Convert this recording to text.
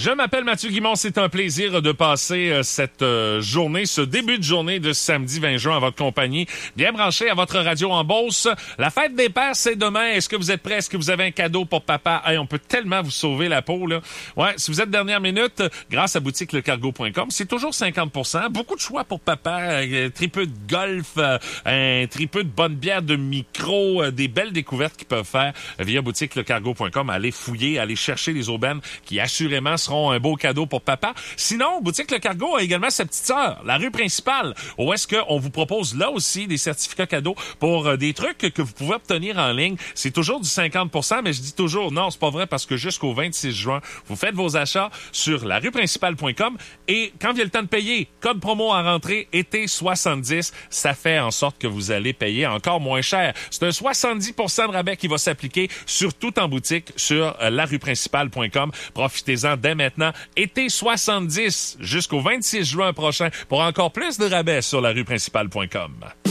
Je m'appelle Mathieu Guimond, c'est un plaisir de passer cette journée, ce début de journée de samedi 20 juin à votre compagnie, bien branché à votre radio en Beauce. La fête des pères, c'est demain. Est-ce que vous êtes prêts? Est-ce que vous avez un cadeau pour papa? Hey, on peut tellement vous sauver la peau, là. Ouais, si vous êtes dernière minute, grâce à boutiquelecargo.com, c'est toujours 50%. Beaucoup de choix pour papa, tripeux de golf, un tripeux de bonne bière de micro, des belles découvertes qu'ils peuvent faire via boutiquelecargo.com. Allez fouiller, allez chercher les aubaines qui assurément seront un beau cadeau pour papa. Sinon, Boutique Le Cargo a également sa petite sœur, la rue principale, où est-ce qu'on vous propose là aussi des certificats cadeaux pour des trucs que vous pouvez obtenir en ligne. C'est toujours du 50%, mais je dis toujours non, c'est pas vrai parce que jusqu'au 26 juin, vous faites vos achats sur larueprincipale.com et quand vient le temps de payer, code promo en rentrée, été 70, ça fait en sorte que vous allez payer encore moins cher. C'est un 70% de rabais qui va s'appliquer sur tout en boutique sur larueprincipale.com. Profitez-en dès maintenant. Été 70 jusqu'au 26 juin prochain pour encore plus de rabais sur larueprincipale.com.